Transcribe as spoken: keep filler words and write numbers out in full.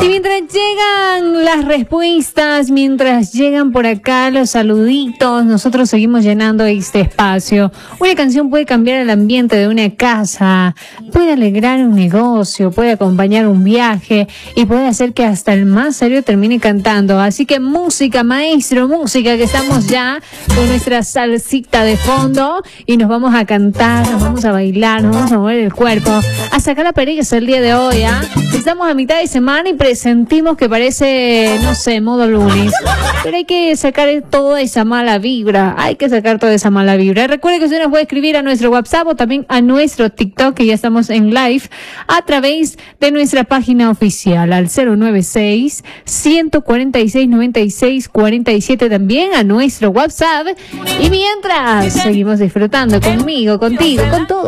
mientras llegan las respuestas, mientras llegan por acá los saluditos, nosotros seguimos llenando este espacio. Una canción puede cambiar el ambiente de una casa, puede alegrar un negocio, puede acompañar un viaje y puede hacer que hasta el más serio termine cantando. Así que música, maestro, música, que estamos ya con nuestra salsita de fondo y nos vamos a cantar, nos vamos a bailar, nos vamos a mover el cuerpo, a sacar la pereza el día de hoy, ¿eh? Estamos a mitad de semana y presentimos que parece, no sé, modo lunes, pero hay que sacar toda esa mala vibra, hay que sacar toda esa mala vibra. Recuerde que usted nos puede escribir a nuestro WhatsApp o también a nuestro TikTok, que ya estamos en live, a través de nuestra página oficial, al cero nueve seis, uno cuatro seis, nueve seis cuatro siete, también a nuestro WhatsApp. Y mientras seguimos disfrutando conmigo, contigo, con todo.